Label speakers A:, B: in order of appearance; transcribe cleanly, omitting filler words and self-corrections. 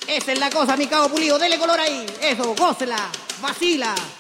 A: Esa es la cosa, mi cabo pulido. Dele color ahí. Eso, gócela, vacila.